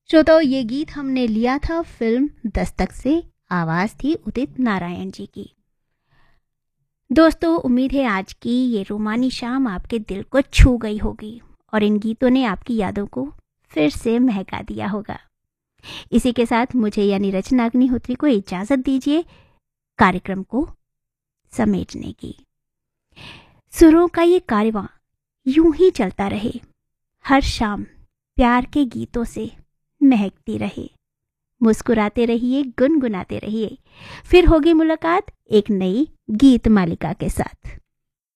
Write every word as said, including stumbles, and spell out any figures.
श्रोताओं, ये गीत हमने लिया था फिल्म दस्तक से। आवाज थी उदित नारायण जी की। दोस्तों, उम्मीद है आज की ये रोमानी शाम आपके दिल को छू गई होगी और इन गीतों ने आपकी यादों को फिर से महका दिया होगा। इसी के साथ मुझे यानी रचना अग्निहोत्री को इजाजत दीजिए कार्यक्रम को समेटने की। सुरों का ये कारवां यूं ही चलता रहे, हर शाम प्यार के गीतों से महकती रहे। मुस्कुराते रहिए, गुनगुनाते रहिए। फिर होगी मुलाकात एक नई गीत मालिका के साथ।